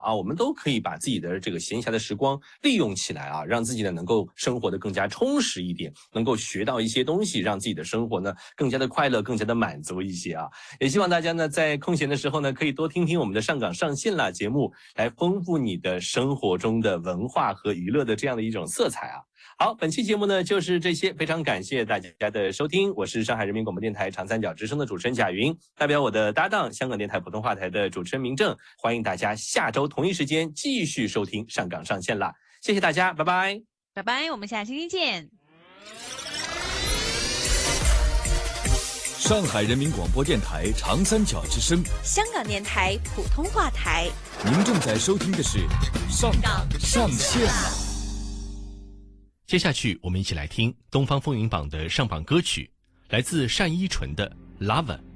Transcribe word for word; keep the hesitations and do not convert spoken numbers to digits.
啊，我们都可以把自己的这个闲暇的时光利用起来啊，让自己呢能够生活得更加充实一点，能够学到一些东西，让自己的生活呢更加的快乐，更加的满足一些啊。也希望大家呢在空闲的时候呢，可以多听听我们的上岗上线啦节目，来丰富你的生活中的文化和娱乐的这样的一种色彩啊。好，本期节目呢就是这些，非常感谢大家的收听，我是上海人民广播电台长三角之声的主持人贾云，代表我的搭档香港电台普通话台的主持人明正，欢迎大家下周同一时间继续收听上岗上线啦，谢谢大家，拜拜， 拜拜，我们下期见。 上海人民广播电台长三角之声， 香港电台普通话台， 您正在收听的是上岗上线了。 接下去我们一起来听东方风云榜的上榜歌曲，来自单依纯的《Lover》。